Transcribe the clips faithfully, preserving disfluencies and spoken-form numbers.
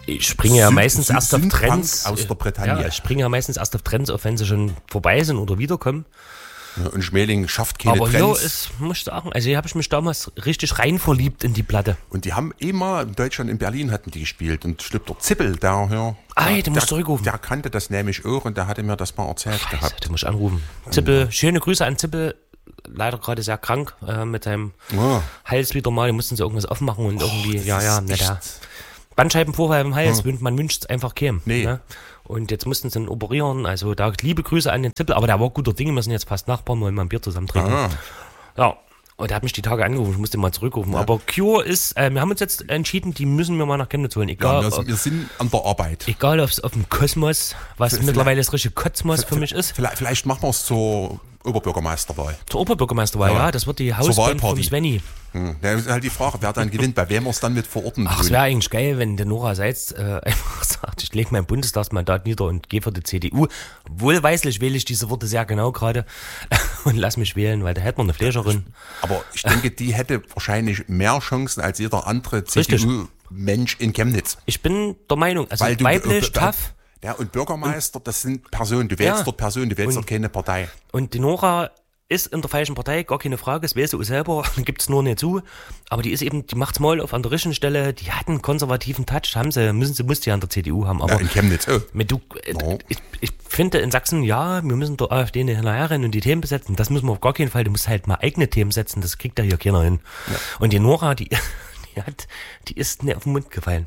Ich springe ja Sünd- meistens Sünd- erst auf Sündpunk Trends. aus der Bretagne. Ja, ich springe ja meistens erst auf Trends auf, wenn sie schon vorbei sind oder wiederkommen. Ja, und Schmeling schafft keine Aber hier Trends. ist, muss ich sagen, also hier habe ich mich damals richtig rein verliebt in die Platte. Und die haben immer in Deutschland, in Berlin hatten die gespielt. Und Schlüpper Zippel, der, ja, Ah, der, den musst du zurückrufen. Der kannte das nämlich auch und der hatte mir das mal erzählt Scheiße, gehabt. den muss ich anrufen. Zippel, schöne Grüße an Zippel. Leider gerade sehr krank äh, mit seinem Ja. Hals wieder mal. Die mussten sie irgendwas aufmachen und irgendwie, das ja, ja, ist ne, der echt- Bandscheibenvorfall im Hals, hm. man wünscht es einfach keinem. Nee. Ne? Und jetzt mussten sie ihn operieren. Also da liebe Grüße an den Zippel, aber der war guter Dinge, wir sind jetzt fast Nachbarn, wollen mal ein Bier zusammen trinken. Ah. Ja. Und er hat mich die Tage angerufen, ich musste mal zurückrufen. Ja. Aber Cure ist, äh, wir haben uns jetzt entschieden, die müssen wir mal nach Chemnitz holen. Egal, Ja, wir, wir sind an der Arbeit. egal ob es auf dem Kosmos, was Vielleicht- mittlerweile das richtige Kosmos für mich ist. Vielleicht, vielleicht machen wir es zur Oberbürgermeisterwahl. Zur Oberbürgermeisterwahl, ja. Ja. Das wird die Hausband vom Wahlparty. Svenny. Hm. Ja, ist halt die Frage, wer dann gewinnt, bei wem wir es dann mit verorten Ach, es tun. wäre eigentlich geil, wenn der Nora Seitz äh, einfach sagt, ich lege mein Bundestagsmandat nieder und gehe für die C D U. Wohlweislich wähle ich diese Worte sehr genau gerade und lass mich wählen, weil da hätten wir eine Flescherin. Aber ich denke, die hätte wahrscheinlich mehr Chancen als jeder andere C Richtig. D U-Mensch in Chemnitz. Ich bin der Meinung, also Weil du- weiblich, äh, tough. Ja, und Bürgermeister, das sind Personen. Du wählst Ja. dort Personen, du wählst Und- dort keine Partei. Und die Nora ist in der falschen Partei, gar keine Frage, das weiß sie auch selber, gibt's nur nicht zu. Aber die ist eben, die macht's mal auf an der richtigen Stelle, die hat einen konservativen Touch, haben sie, müssen sie, muss die an der C D U haben. Aber Ja, in Chemnitz, oh. mit du, äh, No. ich, ich finde in Sachsen, ja, wir müssen der AfD hinterherrennen und die Themen besetzen. Das müssen wir auf gar keinen Fall. Du musst halt mal eigene Themen setzen, das kriegt ja hier keiner hin. Und die Nora, die, die hat, die ist nicht auf den Mund gefallen.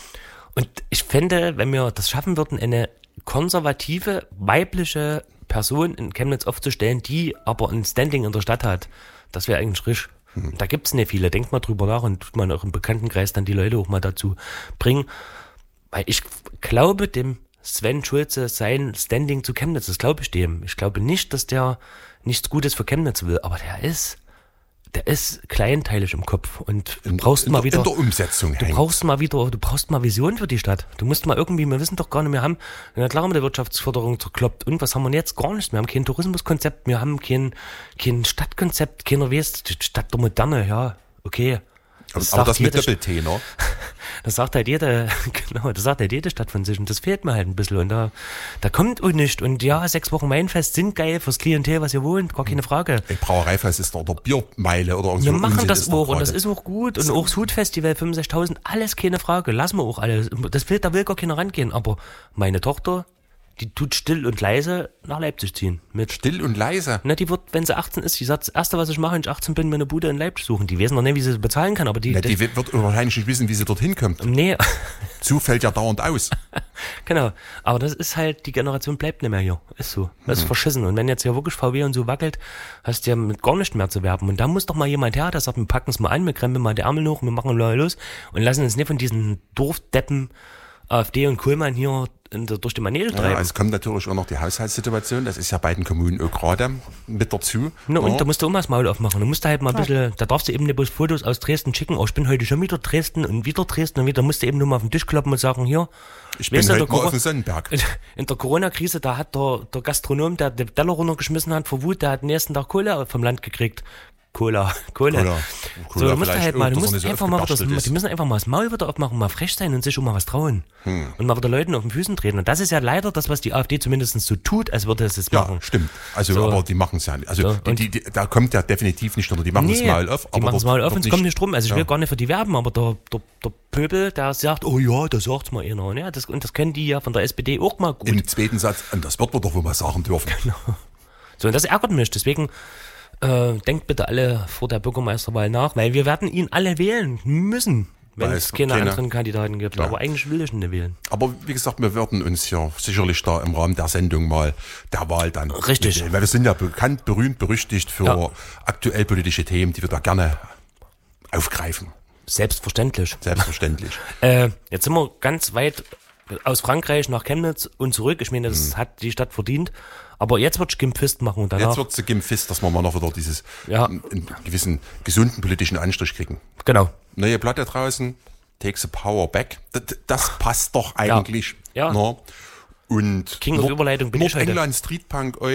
Und ich fände, wenn wir das schaffen würden, eine konservative, weibliche Person in Chemnitz aufzustellen, die aber ein Standing in der Stadt hat, das wäre eigentlich frisch. Hm. Da gibt's nicht viele. Denkt mal drüber nach und tut man auch im Bekanntenkreis dann die Leute auch mal dazu bringen. Weil ich glaube dem Sven Schulze sein Standing zu Chemnitz, das glaube ich dem. Ich glaube nicht, dass der nichts Gutes für Chemnitz will, aber der ist, der ist kleinteilig im Kopf und du brauchst in mal der, wieder, in der Umsetzung du hängt. brauchst mal wieder, du brauchst mal Vision für die Stadt. Du musst mal irgendwie, wir wissen doch gar nicht, wir haben, na klar haben wir die Wirtschaftsförderung zerkloppt und was haben wir jetzt? Gar nichts. Wir haben kein Tourismuskonzept, wir haben kein, kein Stadtkonzept, keiner weiß, die Stadt der Moderne, ja, okay. Das Aber sagt das mit jede- Doppel-T, ne? Das sagt halt jede, genau, das sagt halt jede Stadt von sich und das fehlt mir halt ein bisschen und da, da kommt auch nicht und ja, sechs Wochen Weinfest sind geil fürs Klientel, was ihr wohnt, gar keine Frage. Ey, Brauereifest ist da, oder Biermeile oder Wir so. machen Unsinn das ist da auch und das gerade. ist auch gut und auch das Hutfestival fünfundsechzigtausend, alles keine Frage, lassen wir auch alles. Das will, da will gar keiner rangehen, aber meine Tochter, die tut still und leise nach Leipzig ziehen. Mit, Still und leise. na, die wird, wenn sie achtzehn ist, die sagt, das erste, was ich mache, wenn ich achtzehn bin, mir eine Bude in Leipzig suchen. Die wissen noch nicht, wie sie bezahlen kann, aber die, Na, das, die wird wahrscheinlich nicht wissen, wie sie dorthin kommt. nee, Zu fällt ja dauernd aus. genau. Aber das ist halt, die Generation bleibt nicht mehr hier. Ist so. Das ist verschissen. Und wenn jetzt hier wirklich V W und so wackelt, hast du ja mit gar nicht mehr zu werben. Und da muss doch mal jemand her, der sagt, wir packen es mal an, wir krempeln mal die Ärmel hoch, wir machen mal los und lassen uns nicht von diesen Dorfdeppen AfD und Kohlmann hier in der, durch die Manege Ja, treiben. es kommt natürlich auch noch die Haushaltssituation. Das ist ja bei den Kommunen auch gerade mit dazu. Na, und Ja. da musst du auch mal das Maul aufmachen. Da musst du halt mal ein bisschen, da darfst du eben nicht bloß Fotos aus Dresden schicken. Oh, ich bin heute schon wieder Dresden und wieder Dresden und wieder. Da musst du eben nur mal auf den Tisch kloppen und sagen, hier. Ich bin weißt du, heute der mal Coro- auf dem Sonnenberg. In, in der Corona-Krise, da hat der, der Gastronom, der den Teller runtergeschmissen hat vor Wut, der hat den nächsten Tag Kohle vom Land gekriegt. Cola, Kohle. Cola. So, Cola du musst vielleicht halt auch, mal, du dass er musst nicht so einfach mal das, aufgebastelt ist. die müssen einfach mal das Maul wieder aufmachen, mal frech sein und sich schon mal was trauen. Hm. Und mal wieder Leuten auf den Füßen treten. Und das ist ja leider das, was die AfD zumindest so tut, als würde es es Ja, machen. stimmt. Also, So. aber die machen es ja nicht. Also, So, die, und- die, die, da kommt ja definitiv nicht, oder die machen das Maul auf. die aber machen das dort Maul auf wird und es kommt nicht drum. Also ich Ja. will gar nicht für die werben, aber der, der, der Pöbel, der sagt, oh ja, das sagt's mal einer. Und, ja, das, und das können die ja von der S P D auch mal gut. Im zweiten Satz, und das wird man doch wohl mal sagen dürfen. So, und das ärgert mich. Deswegen äh, denkt bitte alle vor der Bürgermeisterwahl nach, weil wir werden ihn alle wählen müssen, wenn Weil es es keine, keine- anderen Kandidaten gibt. Ja. Aber eigentlich will ich ihn nicht wählen. Aber wie gesagt, wir werden uns ja sicherlich da im Rahmen der Sendung mal der Wahl dann. Richtig. Weil wir sind ja bekannt, berühmt, berüchtigt für Ja. aktuell politische Themen, die wir da gerne aufgreifen. Selbstverständlich. Selbstverständlich. Äh, jetzt sind wir ganz weit aus Frankreich nach Chemnitz und zurück. Ich meine, das hat die Stadt verdient. Aber jetzt wird Gimpfist machen und danach. Jetzt wird es Gimfist, dass wir mal noch wieder dieses Ja. einen, einen gewissen gesunden politischen Anstrich kriegen. Genau. Neue Platte draußen, Take the Power Back. Das, das passt doch eigentlich. Ja. Ne? Und King of Nord- Überleitung bin ich heute. Nordengland, Streetpunk, oi,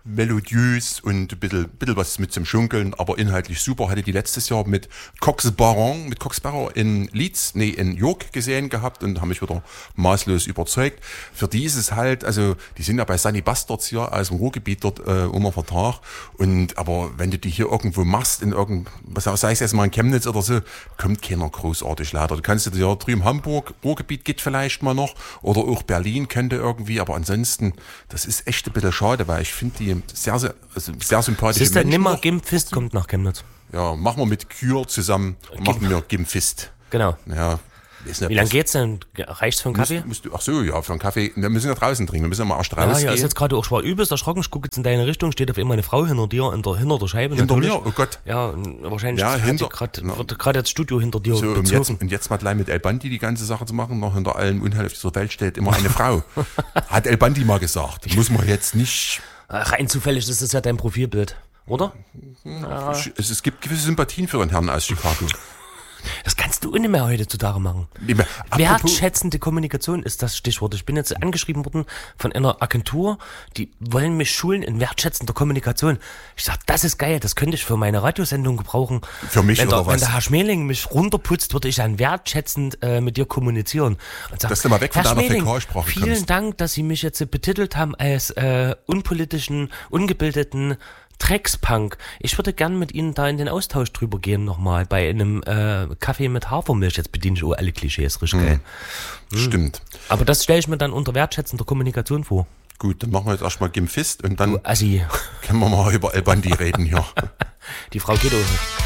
melodiös und ein bisschen, bisschen was mit zum Schunkeln, aber inhaltlich super. Hatte die letztes Jahr mit Cox Baron, mit Cox Barrow in Leeds, nee, in York gesehen gehabt und haben mich wieder maßlos überzeugt. Für die ist es halt, also die sind ja bei Sunny Bastards hier aus dem Ruhrgebiet dort äh, unter Vertrag. Und aber wenn du die hier irgendwo machst, in irgend, was sei es jetzt mal in Chemnitz oder so, kommt keiner großartig leider. Du kannst dir ja drüben Hamburg, Ruhrgebiet geht vielleicht mal noch, oder auch Berlin könnte irgendwie, aber ansonsten, das ist echt ein bisschen schade, weil ich finde die sehr, sehr, also sehr sympathische Siehst du, Menschen. nimmer noch. Gimfist kommt nach Chemnitz. Ja, machen wir mit Kür zusammen, machen wir Gimfist. Genau. Ja. Wie lange geht's denn? Reicht's für einen Kaffee? Musst, musst du, ach so, ja, für einen Kaffee. Wir müssen ja draußen trinken, wir müssen ja mal erst Ja, rausgehen. ja, ist jetzt gerade auch schwer übelst erschrocken. Ich gucke jetzt in deine Richtung, steht auf einmal eine Frau hinter dir, in der, hinter der Scheibe. Hinter natürlich. mir? Oh Gott. Ja, wahrscheinlich Ja, hat hinter- sie grad, na. wird gerade das Studio hinter dir So, und bezogen. jetzt, und jetzt mal gleich mit El Bandi die ganze Sache zu machen, noch hinter allen Unheil auf dieser Welt steht immer eine Frau. Hat El Bandi mal gesagt. Muss man jetzt nicht, Rein zufällig ist das ja dein Profilbild, oder? es, es gibt gewisse Sympathien für einen Herrn aus Chicago. Das kannst du nicht mehr heutzutage machen. Nee, mehr- apropos- Wertschätzende Kommunikation ist das Stichwort. Ich bin jetzt angeschrieben worden von einer Agentur, die wollen mich schulen in wertschätzender Kommunikation. Ich sag, das ist geil, das könnte ich für meine Radiosendung gebrauchen. Für mich wenn oder der, was? Wenn der Herr Schmeling mich runterputzt, würde ich dann wertschätzend äh, mit dir kommunizieren. Und sag, Dass du mal weg von Herr deiner Schmeling, Fäkalsprache vielen kommst. Dank, dass Sie mich jetzt betitelt haben als äh, unpolitischen, ungebildeten Dreckspunk. Ich würde gern mit Ihnen da in den Austausch drüber gehen nochmal bei einem äh, Kaffee mit Hafermilch. Jetzt bediene ich auch alle Klischees, richtig geil. Stimmt. Aber das stelle ich mir dann unter wertschätzender Kommunikation vor. Gut, dann machen wir jetzt erstmal Gimfist und dann Assi, können wir mal über El Bandi reden hier. die Frau geht auch.